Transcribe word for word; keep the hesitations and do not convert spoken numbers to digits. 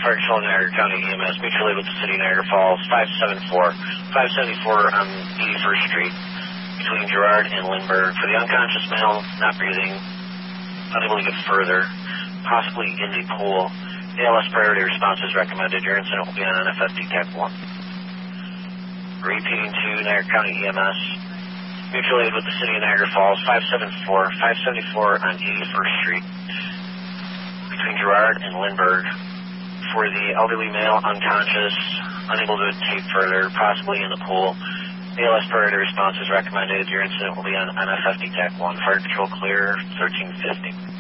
Fire Control, Niagara County E M S, mutually with the City of Niagara Falls, five seven four, five seventy-four on eighty-first Street, between Girard and Lindbergh. For the unconscious male, not breathing, unable to get further, possibly in the pool. A L S priority response is recommended. Your incident will be on N F S D TAC one. Repeating to Niagara County E M S, mutual aid with the City of Niagara Falls, five seven four, five seventy-four on eighty-first Street, between Girard and Lindbergh. For the elderly male, unconscious, unable to take further, possibly in the pool. A L S priority response is recommended. Your incident will be on N F S D TAC one. Fire Control clear, thirteen fifty.